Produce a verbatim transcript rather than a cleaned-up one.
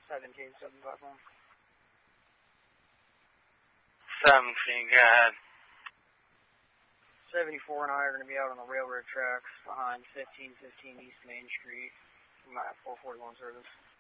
seventeen, seven five one. seventeen, go ahead. seventy-four and I are going to be out on the railroad tracks behind fifteen fifteen East Main Street. I'm at four forty-one service.